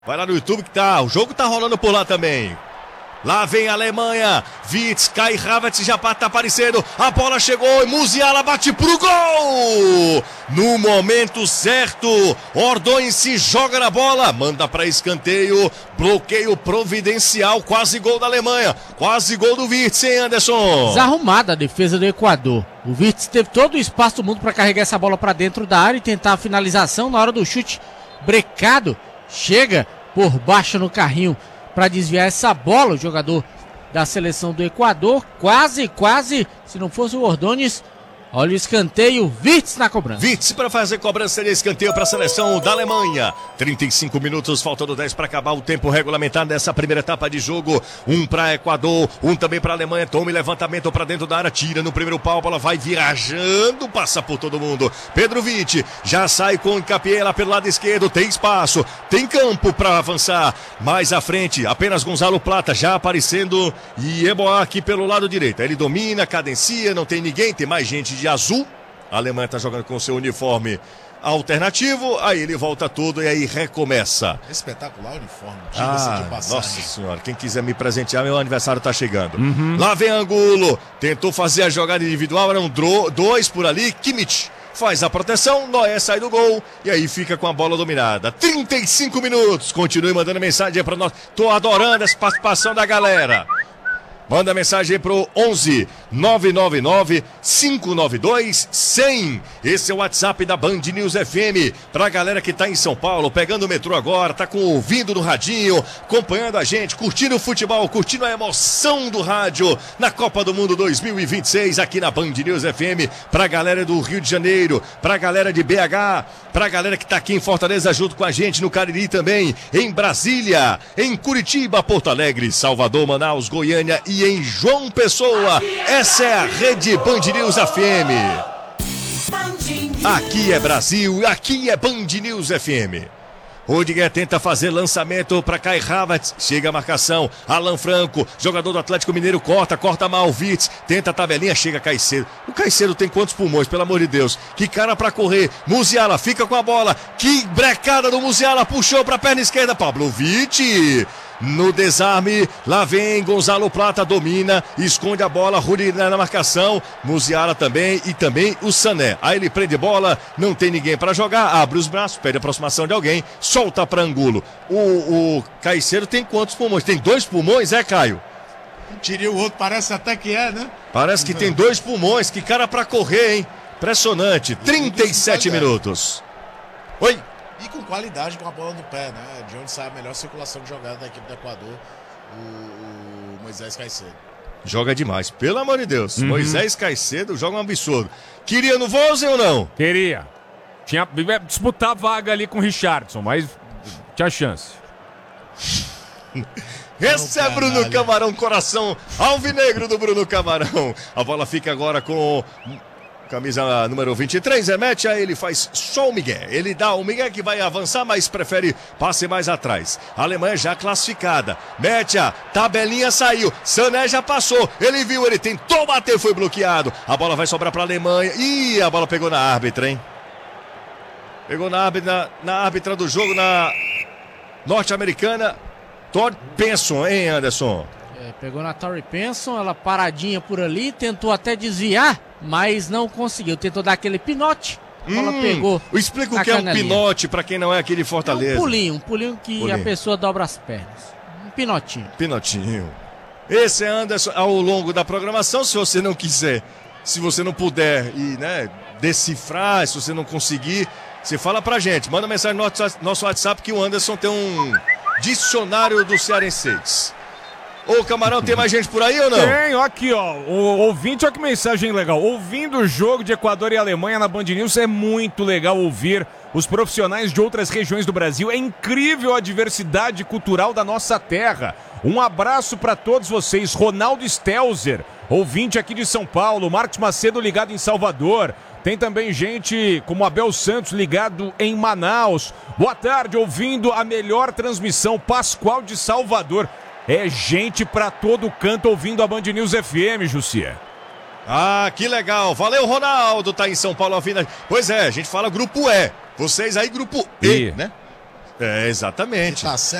Vai lá no YouTube que tá, o jogo tá rolando por lá também. Lá vem a Alemanha, Wirtz, Kai Havertz já tá aparecendo, a bola chegou e Musiala bate pro gol! No momento certo, Ordonez se joga na bola, manda para escanteio, bloqueio providencial, quase gol da Alemanha, quase gol do Wirtz, hein, Anderson? Desarrumada a defesa do Equador. O Wirtz teve todo o espaço do mundo para carregar essa bola para dentro da área e tentar a finalização na hora do chute brecado. Chega por baixo no carrinho para desviar essa bola, o jogador da seleção do Equador, quase, se não fosse o Ordonez. Olha o escanteio, Wirtz na cobrança. Wirtz para fazer cobrança de escanteio para a seleção da Alemanha. 35 minutos, faltando 10 para acabar o tempo regulamentar dessa primeira etapa de jogo. Um para Equador, um também para a Alemanha. Tome levantamento para dentro da área, tira no primeiro pau, a bola vai viajando, passa por todo mundo. Pedro Wirtz já sai com o Capié lá pelo lado esquerdo, tem espaço, tem campo para avançar. Mais à frente, apenas Gonzalo Plata já aparecendo e Eboá aqui pelo lado direito. Ele domina, cadencia, não tem ninguém, tem mais gente de azul. A Alemanha está jogando com seu uniforme alternativo, aí ele volta tudo e aí recomeça. Espetacular o uniforme, diga-se de passagem. Nossa senhora, quem quiser me presentear, meu aniversário está chegando. Lá vem Angulo, tentou fazer a jogada individual, eram dois por ali, Kimmich faz a proteção, Noé sai do gol e aí fica com a bola dominada. 35 minutos, continue mandando mensagem para nós, tô adorando essa participação da galera. Manda mensagem pro 11 999 592 100. Esse é o WhatsApp da Band News FM. Pra galera que tá em São Paulo, pegando o metrô agora, tá com ouvindo no radinho, acompanhando a gente, curtindo o futebol, curtindo a emoção do rádio na Copa do Mundo 2026 aqui na Band News FM. Pra galera do Rio de Janeiro, pra galera de BH, pra galera que tá aqui em Fortaleza junto com a gente no Cariri também, em Brasília, em Curitiba, Porto Alegre, Salvador, Manaus, Goiânia e em João Pessoa. Essa é a Rede Band News FM. Aqui é Brasil, aqui é Band News FM. Rudiger tenta fazer lançamento para Kai Havertz, chega a marcação, Alan Franco, jogador do Atlético Mineiro, corta mal, Wirtz, tenta a tabelinha, chega Caicedo. O Caicedo tem quantos pulmões, pelo amor de Deus? Que cara para correr, Musiala fica com a bola, que brecada do Musiala, puxou para a perna esquerda, Pablo Wirtz. No desarme, lá vem Gonzalo Plata, domina, esconde a bola, Rudiger na marcação, Musiala também e também o Sané. Aí ele prende bola, não tem ninguém para jogar, abre os braços, pede a aproximação de alguém, solta para Angulo. O Caicedo tem quantos pulmões? Tem 2 pulmões, Caio? Tirei o outro, parece até que é, né? Parece que tem 2 pulmões, que cara para correr, hein? Impressionante, 37 minutos. Oi? E com qualidade com a bola no pé, né? De onde sai a melhor circulação de jogada da equipe do Equador, o Moisés Caicedo. Joga demais, pelo amor de Deus. Moisés Caicedo joga um absurdo. Queria no Vozen ou não? Queria. Tinha disputar a vaga ali com o Richardson, mas tinha chance. Esse é Bruno Camarão, coração alvinegro do Bruno Camarão. A bola fica agora com camisa número 23, remete, aí ele faz só o Miguel. Ele dá o Miguel que vai avançar, mas prefere passe mais atrás. A Alemanha já classificada. Mete a tabelinha, saiu. Sané já passou. Ele viu, ele tentou bater, foi bloqueado. A bola vai sobrar para a Alemanha. Ih, a bola pegou na árbitra, hein? Pegou na árbitra do jogo, na norte-americana. Todd Penson, hein, Anderson? Pegou na Tori Penson, ela paradinha por ali, tentou até desviar, mas não conseguiu. Tentou dar aquele pinote, a bola pegou. Explica o que é um pinote para quem não é aquele Fortaleza. É um pulinho que a pessoa dobra as pernas. Um pinotinho. Pinotinho. Esse é Anderson ao longo da programação. Se você não quiser, se você não puder e, né, decifrar, se você não conseguir, você fala pra gente. Manda mensagem no nosso WhatsApp que o Anderson tem um dicionário do cearenseis. Ô, Camarão, tem mais gente por aí ou não? Tem, aqui, ó. O ouvinte, olha que mensagem legal. Ouvindo o jogo de Equador e Alemanha na Band News, é muito legal ouvir os profissionais de outras regiões do Brasil. É incrível a diversidade cultural da nossa terra. Um abraço para todos vocês. Ronaldo Stelzer, ouvinte aqui de São Paulo. Marcos Macedo ligado em Salvador. Tem também gente como Abel Santos ligado em Manaus. Boa tarde, ouvindo a melhor transmissão, Pascoal de Salvador. É gente pra todo canto ouvindo a Band News FM, Jussia. Ah, que legal. Valeu, Ronaldo. Tá em São Paulo ouvindo. Pois é, a gente fala grupo E. Vocês aí, grupo E, né? É, exatamente. Tá